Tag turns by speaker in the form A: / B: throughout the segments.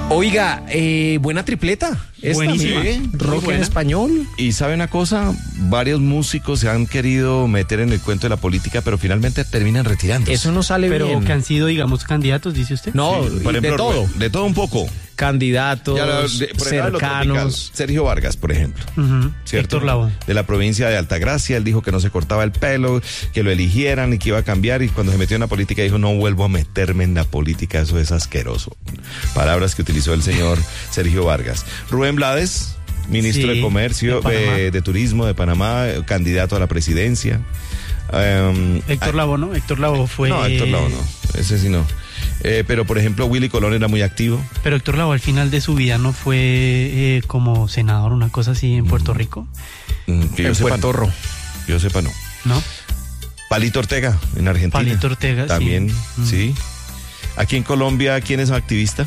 A: Oiga, buena tripleta.
B: Buenísima.
A: Rock en español.
C: Y sabe una cosa, varios músicos se han querido meter en el cuento de la política, pero finalmente terminan retirándose.
A: Eso no sale
B: Pero
A: bien.
B: que han sido, digamos, candidatos, dice usted.
A: No,
C: Sí, por ejemplo,
A: de todo.
C: De todo un poco.
A: Candidatos,
C: Por ejemplo, de lo tropical.
A: cercanos.
C: Sergio Vargas, por ejemplo. ¿Cierto?
B: Héctor Lavoe.
C: De la provincia de Altagracia, él dijo que no se cortaba el pelo, que lo eligieran y que iba a cambiar, y cuando se metió en la política dijo, no vuelvo a meterme en la política, eso es asqueroso. Palabras que utilizó el señor Sergio Vargas. Rubén Blades, ministro
B: Sí,
C: de Comercio,
B: de Panamá.
C: de Turismo de Panamá, candidato a la presidencia.
B: Héctor Lavoe, ¿no? Héctor Lavoe fue...
C: No, Héctor Lavoe no, ese sí no. Pero por ejemplo Willy Colón era muy activo.
B: Pero Héctor Lavoe al final de su vida no fue como senador, una cosa así en Puerto Rico,
C: Que yo
A: En
C: sepa,
A: Puerto Rico.
C: yo sepa no.
B: ¿no?
C: Palito Ortega en Argentina.
B: Palito Ortega, sí.
C: También, sí. Aquí en Colombia, ¿quién es activista?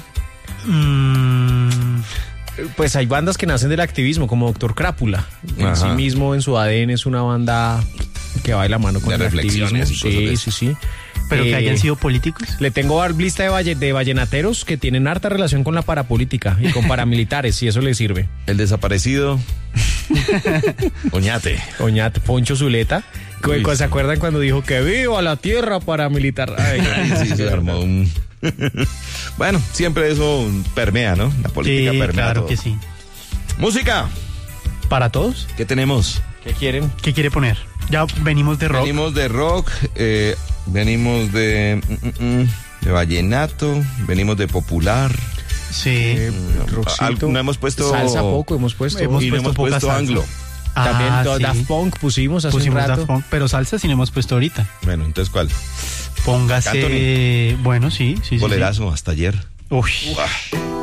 A: Pues hay bandas que nacen del activismo, como Doctor Crápula. En
C: Ajá.
A: sí mismo, en su ADN, es una banda que va de la mano con
C: De
A: el activismo.
C: reflexiones y cosas de
A: Sí,
C: eso.
A: sí.
B: Pero que hayan sido políticos.
A: Le tengo lista de vallenateros que tienen harta relación con la parapolítica y con paramilitares, si eso le sirve.
C: El desaparecido. Oñate.
A: Oñate, Poncho Zuleta.
C: Uy,
A: ¿Se
C: sí.
A: acuerdan cuando dijo que viva la tierra paramilitar? Ay,
C: Sí, se armó un... Bueno, siempre eso permea, ¿no? La política
B: Sí,
C: permea
B: claro
C: todo.
B: que sí.
C: Música,
B: ¿Para todos?
C: ¿qué tenemos?
A: ¿Qué quieren?
B: ¿Qué quiere poner? Ya venimos de rock.
C: Venimos de rock, venimos de vallenato, venimos de popular.
B: Sí.
A: Rockcito.
C: No hemos puesto...
A: Salsa poco hemos puesto.
B: Hemos
C: y no hemos
B: puesto poca
C: puesto
B: salsa.
C: anglo.
A: También
B: sí.
A: Daft Punk pusimos hace
B: Pusimos
A: un rato.
B: Daft Punk, pero salsa sí no hemos puesto ahorita.
C: Bueno, entonces, ¿cuál?
B: Póngase... Bueno, sí.
C: Bolerazo, hasta ayer.
B: Uy.
C: Uah.